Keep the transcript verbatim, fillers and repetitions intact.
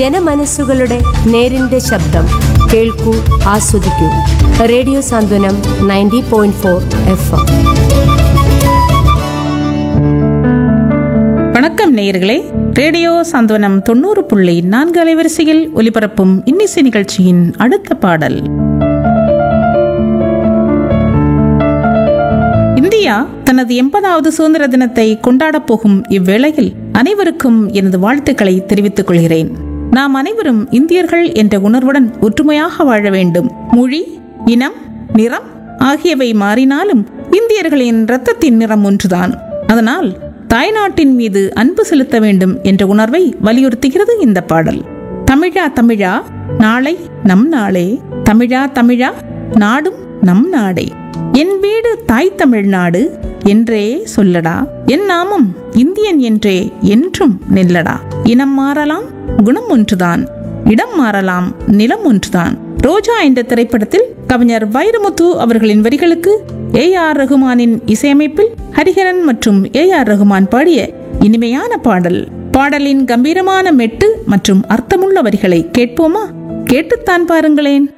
ജനമനസ്സുകളുടെ നേരിന്റെ ശബ്ദം. കേൾക്കൂ, ആസ്വദിക്കൂ. റേഡിയോ സാന്ത്വനം ninety point four F M. வணக்கம் நேயர்களே, ரேடியோ சாந்தவனம் தொண்ணூறு புள்ளி நான்கு அலைவரிசையில் ஒலிபரப்பும் இன்னிசை நிகழ்ச்சியின் அடுத்த பாடல். இந்தியா தனது எண்பதாவது சுதந்திர தினத்தை கொண்டாடப் போகும் இவ்வேளையில் அனைவருக்கும் எனது வாழ்த்துக்களை தெரிவித்துக் கொள்கிறேன். நாம் அனைவரும் இந்தியர்கள் என்ற உணர்வுடன் ஒற்றுமையாக வாழ வேண்டும். மொழி, இனம், நிறம் ஆகியவை மாறினாலும் இந்தியர்களின் இரத்தத்தின் நிறம் ஒன்றுதான். அதனால் தாய்நாட்டின் மீது அன்பு செலுத்த வேண்டும் என்ற உணர்வை வலியுறுத்துகிறது இந்த பாடல். தமிழா தமிழா நாளை நம் நாளே, தமிழா தமிழா நாடும் நம் நாடே, என் வீடு தாய் தமிழ்நாடு என்றே சொல்லடா, என் நாமம் இந்தியன் என்றே என்றும் நெல்லடா. இனம் மாறலாம், குணம் ஒன்றுதான், இடம் மாறலாம், நிலம் ஒன்றுதான். ரோஜா என்ற திரைப்படத்தில் கவிஞர் வைரமுத்து அவர்களின் வரிகளுக்கு ஏ ஆர் ரகுமானின் இசையமைப்பில் ஹரிஹரன் மற்றும் ஏ ஆர் ரகுமான் பாடிய இனிமையான பாடல். பாடலின் கம்பீரமான மெட்டு மற்றும் அர்த்தமுள்ள வரிகளை கேட்போமா? கேட்டுத்தான் பாருங்களேன்.